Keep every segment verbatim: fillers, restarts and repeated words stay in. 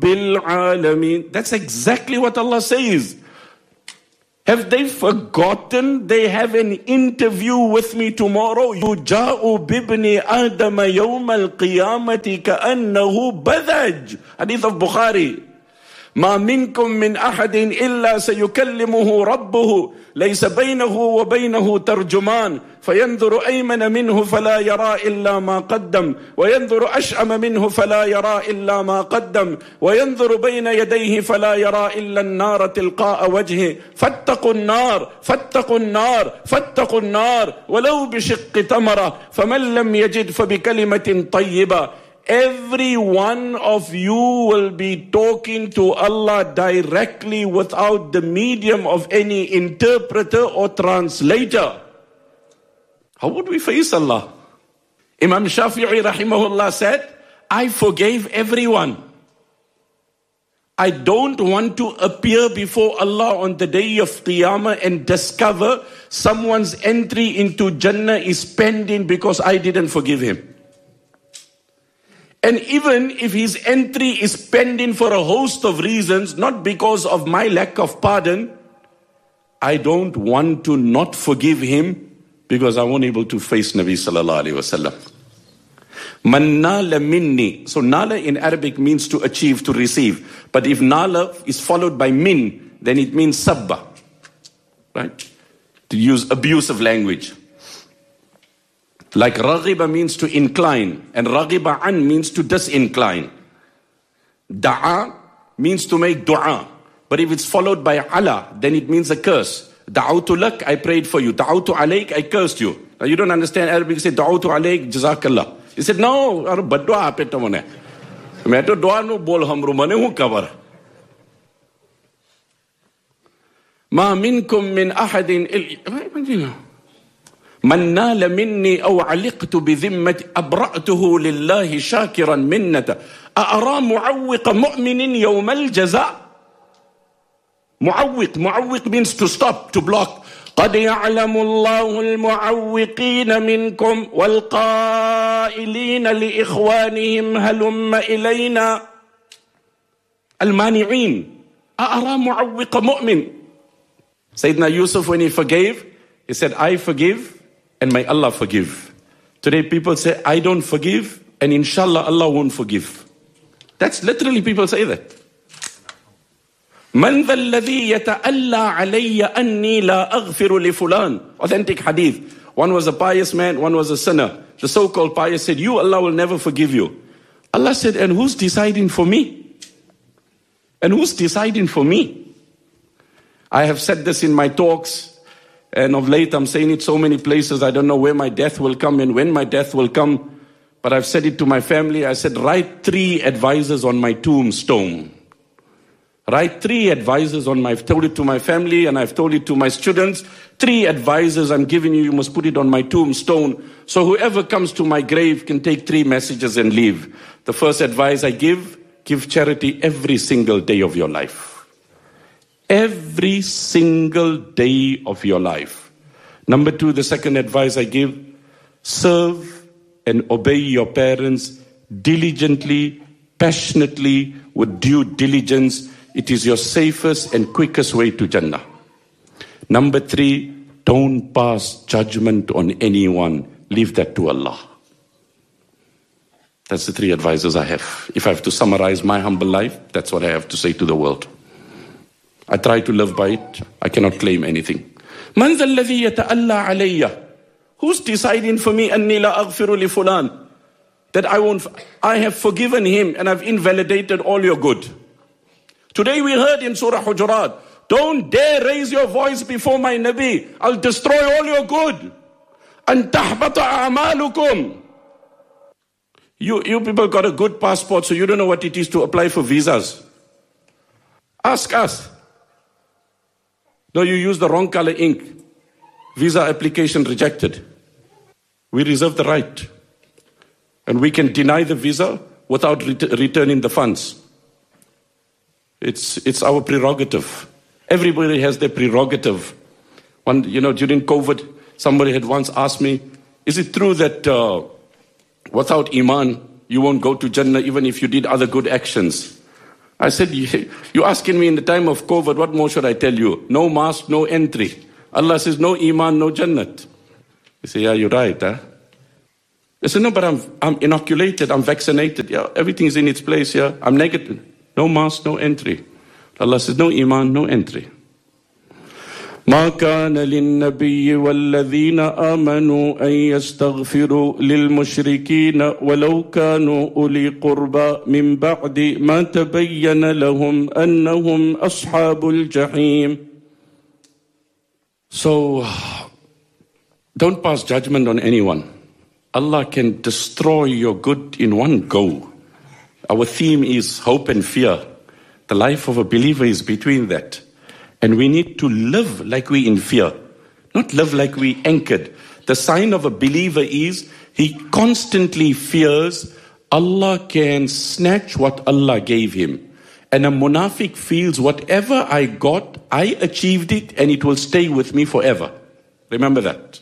Rabbil Alameen. That's exactly what Allah says. Have they forgotten they have an interview with me tomorrow? يُجَاءُ بِابْنِ آدَمَ يَوْمَ الْقِيَامَةِ كَأَنَّهُ بَذَجْ. Hadith of Bukhari. ما منكم من أحد إلا سيكلمه ربه ليس بينه وبينه ترجمان فينظر أيمن منه فلا يرى إلا ما قدم وينظر أشأم منه فلا يرى إلا ما قدم وينظر بين يديه فلا يرى إلا النار تلقاء وجهه فاتقوا النار فاتقوا النار فاتقوا النار ولو بشق تمرة فمن لم يجد فبكلمة طيبة. Every one of you will be talking to Allah directly without the medium of any interpreter or translator. How would we face Allah? Imam Shafi'i rahimahullah said, I forgave everyone. I don't want to appear before Allah on the day of Qiyamah and discover someone's entry into Jannah is pending because I didn't forgive him. And even if his entry is pending for a host of reasons, not because of my lack of pardon, I don't want to not forgive him because I won't able to face Nabi sallallahu alaihi wasallam. Man nala minni. So nala in Arabic means to achieve, to receive. But if nala is followed by min, then it means sabba. Right? To use abusive language. Like raghiba means to incline, and raghiba an means to disincline. Da'a means to make dua. But if it's followed by ala, then it means a curse. Da'awtu lak, I prayed for you. Da'awtu alayk, I cursed you. Now you don't understand Arabic, you say da'awtu alayk, jazakallah. He said, no, badwa ape tamone. Main to dua no bol hamru mane hu kabar. Ma minkum min ahadin il... من نال مني أو علقت بذمة أبرأته لله شاكرا منة أأرى معوق مؤمن يوم الجزاء. معوق, معوق means to stop, to block. قد يعلم الله المعوقين منكم والقائلين لإخوانهم هلم إلينا المانعين. أأرى معوق مؤمن. Sayyidina Yusuf, when he forgave, he said, I forgive and may Allah forgive. Today people say, I don't forgive and inshallah Allah won't forgive. That's literally people say that. من ذا الذي يتألى علي أني لا أغفر لفلان. Authentic hadith. One was a pious man, one was a sinner. The so-called pious said, you, Allah will never forgive you. Allah said, and who's deciding for me? And who's deciding for me? I have said this in my talks. And of late, I'm saying it so many places, I don't know where my death will come and when my death will come. But I've said it to my family. I said, write three advisors on my tombstone. Write three advisors on my, I've told it to my family and I've told it to my students. Three advisors I'm giving you, you must put it on my tombstone. So whoever comes to my grave can take three messages and leave. The first advice I give, give charity every single day of your life. Every single day of your life. Number two, the second advice I give, serve and obey your parents diligently, passionately, with due diligence. It is your safest and quickest way to Jannah. Number three, don't pass judgment on anyone. Leave that to Allah. That's the three advices I have. If I have to summarize my humble life, that's what I have to say to the world. I try to live by it. I cannot claim anything. من ذا الذي يتألى علي? Who's deciding for me أني لا أغفر لفلان? That I won't, I have forgiven him and I've invalidated all your good. Today we heard in Surah Hujurat, don't dare raise your voice before my Nabi. I'll destroy all your good. أن تحبط أعمالكم. You, you people got a good passport, so you don't know what it is to apply for visas. Ask us. No, you use the wrong color ink. Visa application rejected. We reserve the right. And we can deny the visa without ret- returning the funds. It's, it's our prerogative. Everybody has their prerogative. One, you know, during COVID, somebody had once asked me, is it true that uh, without Iman, you won't go to Jannah even if you did other good actions? I said, you're asking me in the time of COVID, what more should I tell you? No mask, no entry. Allah says, no iman, no jannat. You say, yeah, you're right, huh? I said, no, but I'm, I'm inoculated, I'm vaccinated. Yeah, everything's in its place here. Yeah. I'm negative. No mask, no entry. Allah says, no iman, no entry. ما كان للنبي والذين آمنوا أن يستغفروا للمشركين ولو كانوا أولي قربى من بعد ما تبين لهم أنهم أصحاب الجحيم. So, don't pass judgment on anyone. Allah can destroy your good in one go. Our theme is hope and fear. The life of a believer is between that. And we need to live like we in fear, not live like we anchored. The sign of a believer is he constantly fears Allah can snatch what Allah gave him. And a munafiq feels whatever I got, I achieved it and it will stay with me forever. Remember that.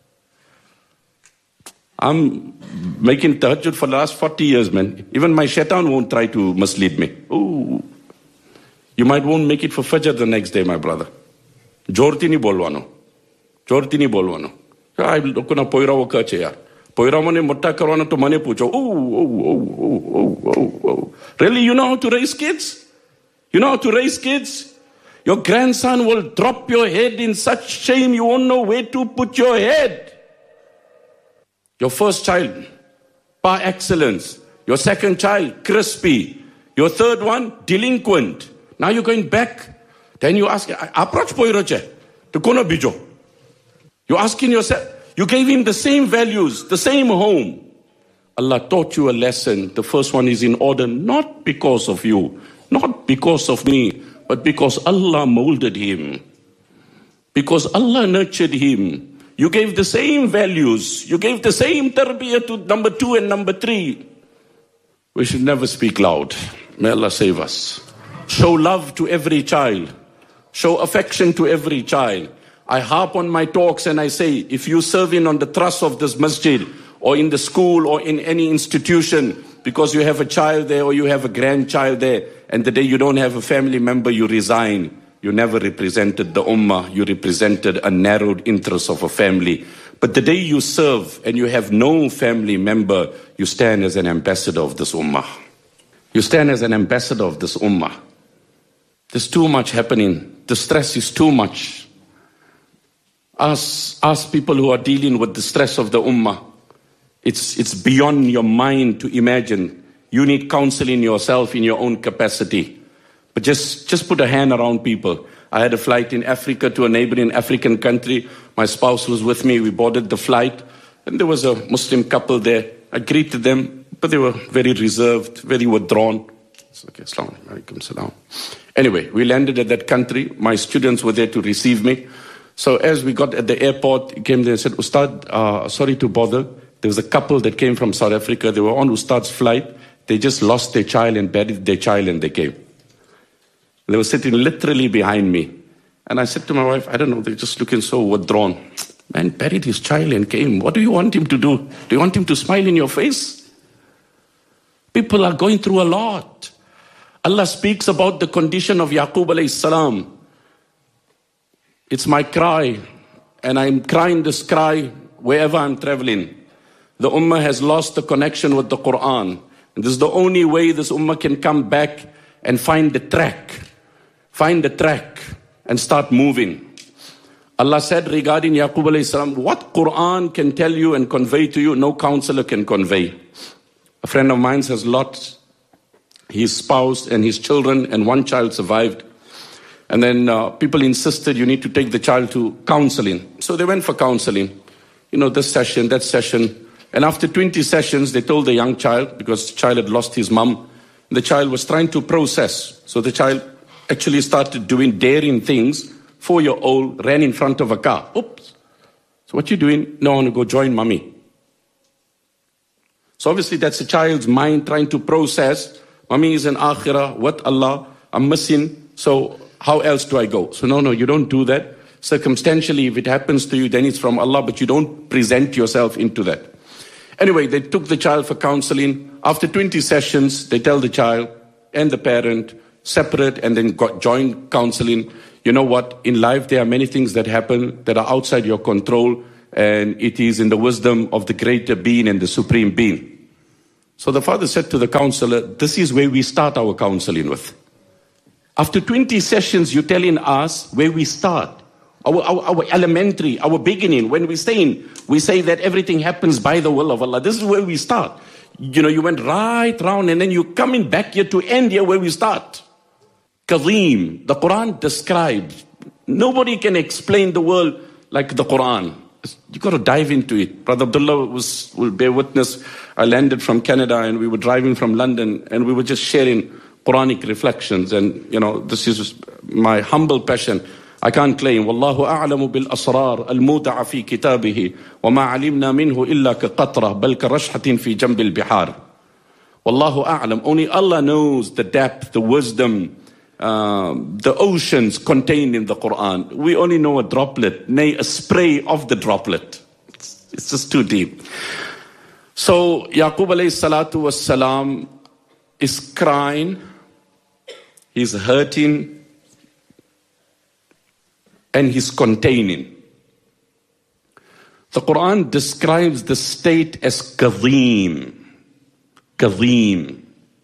I'm making tahajjud for the last forty years, man. Even my shaitan won't try to mislead me. Ooh. You might won't make it for Fajr the next day, my brother. Jorti ni bolwano. Jorti ni bolwano. I lokuna poira wo kache yaar. Poira mane mutta karwana to mane pucho. Oh, oh, oh, oh, oh, oh. Really, you know how to raise kids? You know how to raise kids? Your grandson will drop your head in such shame you won't know where to put your head. Your first child, par excellence. Your second child, crispy. Your third one, delinquent. Now you're going back. Then you ask, approach poiroche. To kono bijo. You're asking yourself, you gave him the same values, the same home. Allah taught you a lesson. The first one is in order, not because of you, not because of me, but because Allah molded him. Because Allah nurtured him. You gave the same values. You gave the same tarbiyah to number two and number three. We should never speak loud. May Allah save us. Show love to every child. Show affection to every child. I harp on my talks and I say, if you serve in on the trust of this masjid, or in the school, or in any institution, because you have a child there or you have a grandchild there, and the day you don't have a family member, you resign. You never represented the ummah. You represented a narrowed interest of a family. But the day you serve and you have no family member, you stand as an ambassador of this ummah. You stand as an ambassador of this ummah. There's too much happening. The stress is too much. Ask, ask people who are dealing with the stress of the ummah. It's, it's beyond your mind to imagine. You need counseling yourself in your own capacity. But just, just put a hand around people. I had a flight in Africa to a neighboring African country. My spouse was with me. We boarded the flight. And there was a Muslim couple there. I greeted them, but they were very reserved, very withdrawn. It's okay, Assalamu alaikum, salam. Anyway, we landed at that country. My students were there to receive me. So as we got at the airport, he came there and said, Ustad, uh, sorry to bother. There was a couple that came from South Africa. They were on Ustad's flight. They just lost their child and buried their child and they came. They were sitting literally behind me. And I said to my wife, I don't know, they're just looking so withdrawn. Man buried his child and came. What do you want him to do? Do you want him to smile in your face? People are going through a lot. Allah speaks about the condition of Yaqub alayhi salam. It's my cry, and I'm crying this cry wherever I'm traveling. The ummah has lost the connection with the Quran. And this is the only way this ummah can come back and find the track. Find the track and start moving. Allah said regarding Yaqub alayhi salam, what Quran can tell you and convey to you, no counselor can convey. A friend of mine has lost his spouse and his children, and one child survived. And then uh, people insisted you need to take the child to counseling. So they went for counseling. You know, this session, that session. And after twenty sessions, they told the young child, because the child had lost his mum, the child was trying to process. So the child actually started doing daring things. Four-year-old ran in front of a car. Oops. So what you doing? No, I want to go join mommy. So obviously that's the child's mind trying to process. Mommy is in akhirah, what Allah, I'm missing. So how else do I go? So no, no, you don't do that. Circumstantially, if it happens to you, then it's from Allah, but you don't present yourself into that. Anyway, they took the child for counseling. After twenty sessions, they tell the child, and the parent separate and then got joint counseling. You know what? In life, there are many things that happen that are outside your control, and it is in the wisdom of the greater being and the supreme being. So the father said to the counselor, this is where we start our counseling with. After twenty sessions, you're telling us where we start. Our, our, our elementary, our beginning, when we say in, we say that everything happens by the will of Allah. This is where we start. You know, you went right round and then you're coming back here to end here where we start. Kareem, the Quran describes. Nobody can explain the world like the Quran. You got to dive into it. Brother Abdullah was, will bear witness. I landed from Canada and we were driving from London and we were just sharing Quranic reflections. And, you know, this is my humble passion. I can't claim. Wallahu a'lamu bil asrar al-muda'a fi kitabihi wa ma alimna minhu illa ka qatra bal ka rashhatin fi jambil bihar. Wallahu a'lam. Only Allah knows the depth, the wisdom, um, the oceans contained in the Quran. We only know a droplet, nay, a spray of the droplet. It's, it's just too deep. So Yaqub alayhi salatu was salam is crying. He's hurting. And he's containing. The Quran describes the state as Kareem. Kareem.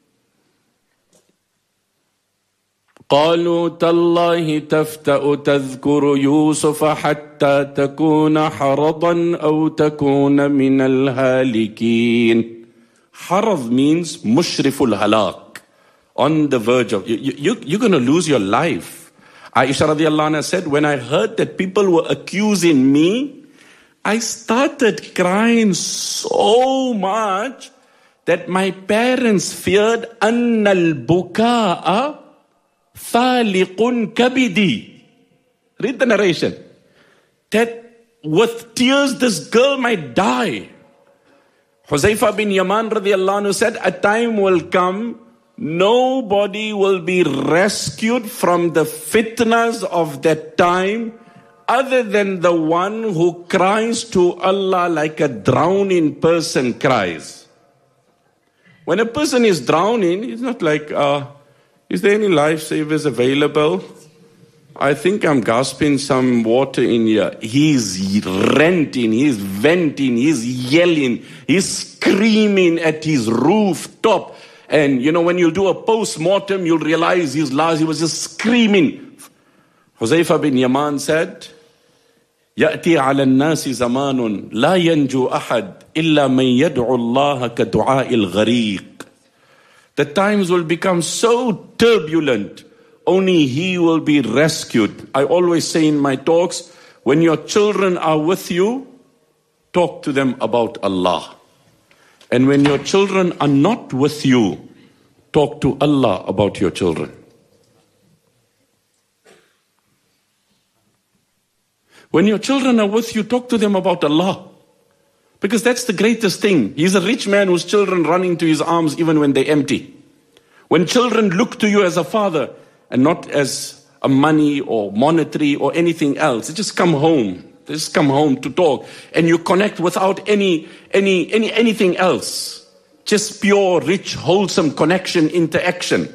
قالوا تالله تفتأ تذكر يوسف حتى تكون حرضا أو تكون من الهالكين. Harad means mushriful halak. On the verge of, you, you, you're going to lose your life. Aisha radiallahu anha said, when I heard that people were accusing me, I started crying so much that my parents feared annal bukaa thaliqun kabidi. Read the narration. That with tears this girl might die. Huzaifa bin Yaman radiallahu anhu said, a time will come nobody will be rescued from the fitnas of that time other than the one who cries to Allah like a drowning person cries. When a person is drowning, it's not like, uh, is there any lifesavers available? I think I'm gasping some water in here. He's ranting, he's venting, he's yelling, he's screaming at his rooftop. And you know, when you do a post-mortem, you'll realize his last, he was just screaming. Huzaifa bin Yaman said, يأتي على الناس زمان لا ينجو أحد إلا من يدعو الله كدعاء الغريق. The times will become so turbulent, only he will be rescued. I always say in my talks, when your children are with you, talk to them about Allah. And when your children are not with you, talk to Allah about your children. When your children are with you, talk to them about Allah. Because that's the greatest thing. He's a rich man whose children run into his arms even when they're empty. When children look to you as a father and not as a money or monetary or anything else, they just come home. They just come home to talk, and you connect without any, any, any, anything else. Just pure, rich, wholesome connection, interaction.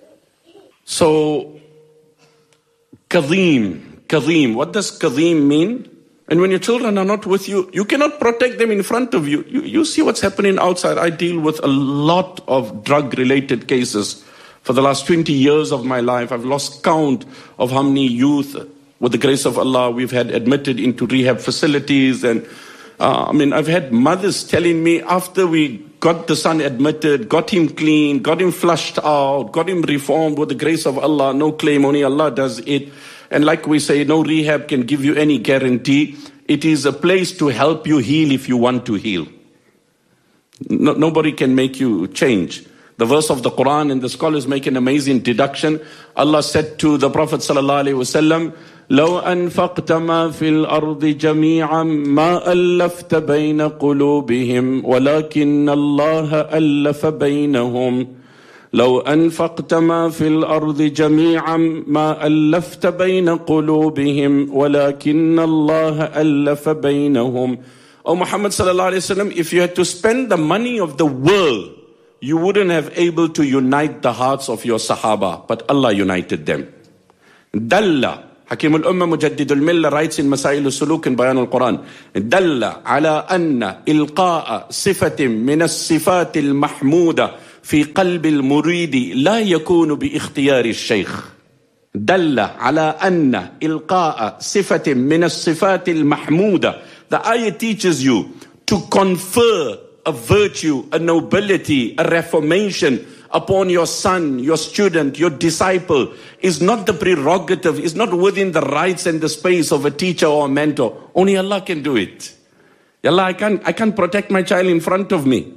So, Kareem, Kareem. What does Kareem mean? And when your children are not with you, you cannot protect them in front of you. You, you see what's happening outside. I deal with a lot of drug-related cases. For the last twenty years of my life, I've lost count of how many youth, with the grace of Allah, we've had admitted into rehab facilities. And uh, I mean, I've had mothers telling me after we got the son admitted, got him clean, got him flushed out, got him reformed with the grace of Allah, no claim, only Allah does it. And like we say, no rehab can give you any guarantee. It is a place to help you heal if you want to heal. No, nobody can make you change. The verse of the Quran, and the scholars make an amazing deduction. Allah said to the Prophet sallallahu alaihi wasallam, لو أنفقت ما في الأرض جميعا ما ألفت بين قلوبهم ولكن الله ألف بينهم لو أنفقت ما في الأرض جميعا ما ألفت بين قلوبهم ولكن الله ألف بينهم. O Muhammad sallallahu alaihi wasallam, if you had to spend the money of the world you wouldn't have able to unite the hearts of your Sahaba, but Allah united them. Dalla, Hakim al-Ummah Mujaddid al-Millah writes in Masail al-Suluk in Bayan al-Quran, Dalla ala anna ilqa'a sifatin min as-sifat al-mahmuda fi qalb al-muridi la yakunu bi ikhtiyar al-shaykh. Dalla ala anna ilqa'a sifatin min as-sifat al-mahmuda. The ayah teaches you to confer a virtue, a nobility, a reformation upon your son, your student, your disciple is not the prerogative, is not within the rights and the space of a teacher or a mentor. Only Allah can do it. Allah, I can't, I can't protect my child in front of me.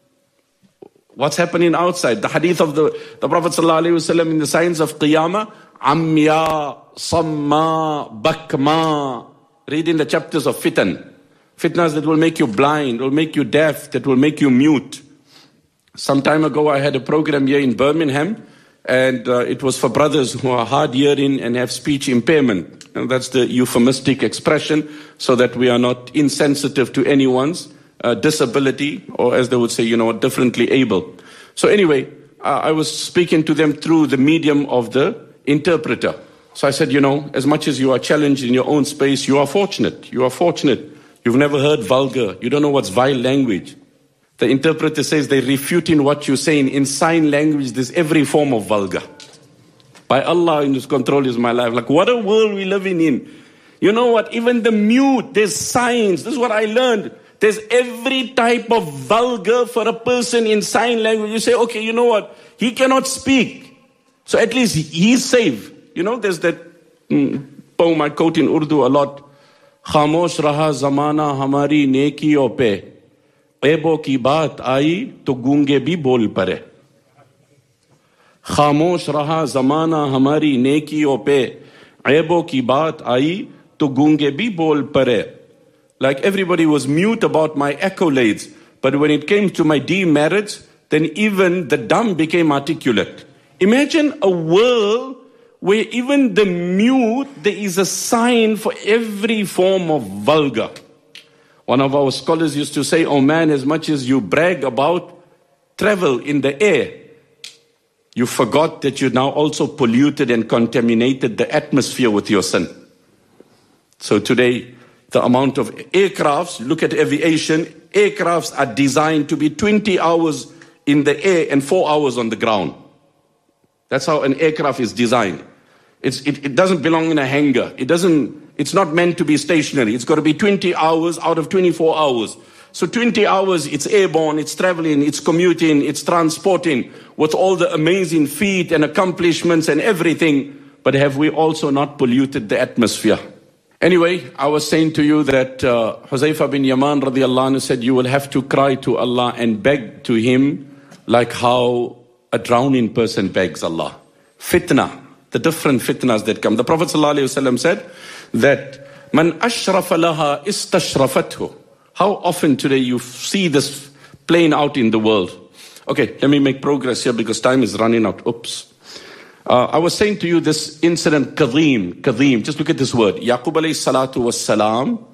What's happening outside? The hadith of the, the Prophet ﷺ in the signs of Qiyamah, Amya, Samma, Bakma. Read in the chapters of Fitan. Fitnas that will make you blind, will make you deaf, that will make you mute. Some time ago, I had a program here in Birmingham, and uh, it was for brothers who are hard hearing and have speech impairment. And that's the euphemistic expression, so that we are not insensitive to anyone's uh, disability, or as they would say, you know, differently able. So anyway, uh, I was speaking to them through the medium of the interpreter. So I said, you know, as much as you are challenged in your own space, you are fortunate. You are fortunate. You've never heard vulgar. You don't know what's vile language. The interpreter says they're refuting what you're saying. In sign language, there's every form of vulgar. By Allah in His control is my life. Like, what a world we're living in. You know what? Even the mute, there's signs. This is what I learned. There's every type of vulgar for a person in sign language. You say, okay, you know what? He cannot speak. So at least he's safe. You know, there's that mm, poem I quote in Urdu a lot. खामोश रहा जमाना हमारी नेकियों पे ऐबों की बात आई तो गूंगे भी बोल पड़े खामोश रहा जमाना हमारी नेकियों पे ऐबों की बात आई तो गूंगे भी बोल पड़े. Like everybody was mute about my accolades, but when it came to my demerits, then even the dumb became articulate. Imagine a world where even the mute, there is a sign for every form of vulgar. One of our scholars used to say, oh man, as much as you brag about travel in the air, you forgot that you now also polluted and contaminated the atmosphere with your sin. So today, the amount of aircrafts, look at aviation, aircrafts are designed to be twenty hours in the air and four hours on the ground. That's how an aircraft is designed. It's, it, it doesn't belong in a hangar. It doesn't, it's not meant to be stationary. It's got to be twenty hours out of twenty-four hours. So twenty hours, it's airborne, it's traveling, it's commuting, it's transporting with all the amazing feat and accomplishments and everything. But have we also not polluted the atmosphere? Anyway, I was saying to you that uh, Huzaifa bin Yaman radiallahu anhu said, you will have to cry to Allah and beg to Him like how a drowning person begs Allah. Fitna. The different fitnas that come. The Prophet ﷺ said that man ashrafa laha istashrafathu. How often today you see this playing out in the world? Okay, let me make progress here because time is running out. Oops. Uh, I was saying to you this incident, Kadhim, Kadhim. Just look at this word. Yaqub alayhi salatu was salam.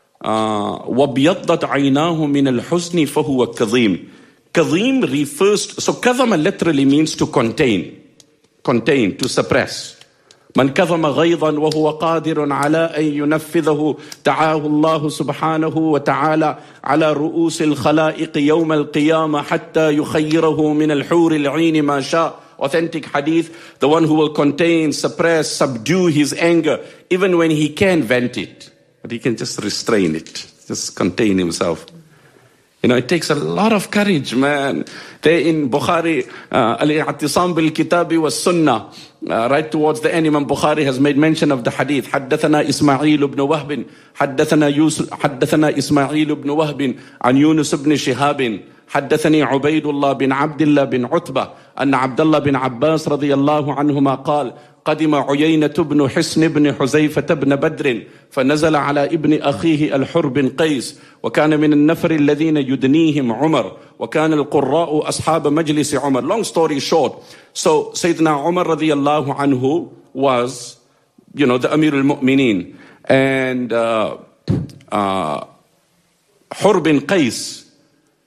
وَبْيَضَّتْ عَيْنَاهُ مِنَ الْحُزْنِ فَهُوَ Kadhim. Kadhim refers, so kadhama literally means to contain. Contain, to suppress. من كظم غيظا وهو قادر على أن ينفذه دعاه الله سبحانه وتعالى على رؤوس الخلائق يوم القيامة حتى يخيره من الحور العين ما شاء. Authentic hadith, the one who will contain, suppress, subdue his anger, even when he can vent it. But he can just restrain it, just contain himself. You know, it takes a lot of courage, man. There in Bukhari, uh, Al-I'tisam bil-Kitabi was Sunnah. Uh, right towards the end, Imam Bukhari has made mention of the hadith. حدثنا إسماعيل بن وهب حدثنا يوسف حدثنا إسماعيل بن وهب عن يونس بن شهاب حدثني عبيد الله بن عبد الله بن عتبة أن عبد الله بن عباس رضي الله عنهما قال قدم عيينة بن حصن بن حذيفة بن بدر فنزل على ابن أخيه الحر بن قيس وكان من النفر الذين يدنيهم عمر وكان القراء أصحاب مجلس عمر. Long story short, so Sayyidina Umar radiallahu anhu was, you know, the Amir al-Mu'mineen, and uh, uh, Hur bin Qais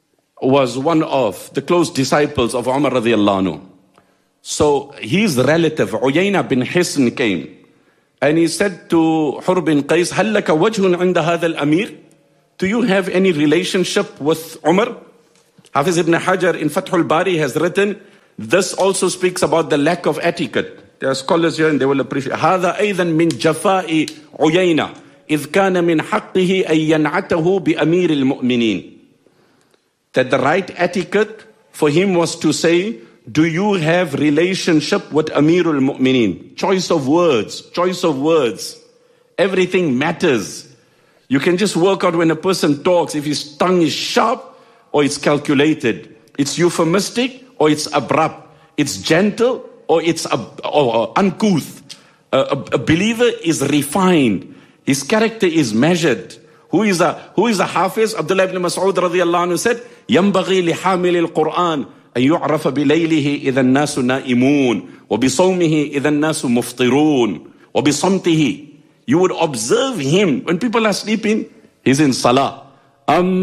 was one of the close disciples of Umar radiallahu anhu. So his relative, Uyayna bin Hisn, came. And he said to Hur bin Qais, هَلْ لَكَ وَجْهٌ عِنْدَ هَذَا الْأَمِيرِ? Do you have any relationship with Umar? Hafiz ibn Hajar in Fathul Bari has written, this also speaks about the lack of etiquette. There are scholars here and they will appreciate. هَذَا أَيْضًا مِنْ جَفَاءِ عُيَيْنَةِ إِذْ كَانَ مِنْ حَقِّهِ أَن يَنْعَتَهُ بِأَمِيرِ الْمُؤْمِنِينَ. That the right etiquette for him was to say, do you have relationship with Amirul Mu'mineen? Choice of words, choice of words. Everything matters. You can just work out when a person talks, if his tongue is sharp or it's calculated. It's euphemistic or it's abrupt. It's gentle or it's ab- or uncouth. A, a, a believer is refined. His character is measured. Who is a, who is a Hafiz? Abdullah ibn Mas'ud radiallahu anhu said, ينبغي لحامل القرآن أن يعرف بليله إذا الناس نائمون وبصومه إذا الناس مفطرون وبصمته. You would observe him when people are sleeping, he's in salah. Um,